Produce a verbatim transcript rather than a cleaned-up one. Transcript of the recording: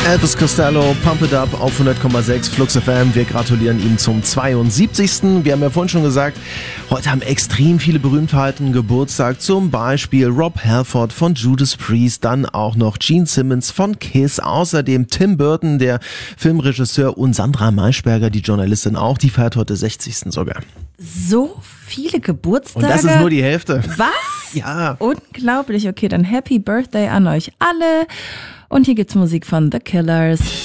Elvis Costello, Pump It Up auf hundert Komma sechs Flux F M. Wir gratulieren ihm zum zweiundsiebzigsten Wir haben ja vorhin schon gesagt, heute haben extrem viele Berühmtheiten Geburtstag. Zum Beispiel Rob Halford von Judas Priest, dann auch noch Gene Simmons von Kiss, außerdem Tim Burton, der Filmregisseur, und Sandra Maischberger, die Journalistin auch, die feiert heute sechzigsten sogar. So viele Geburtstage. Und das ist nur die Hälfte. Was? Ja. Unglaublich. Okay, dann Happy Birthday an euch alle. Und hier gibt's Musik von The Killers.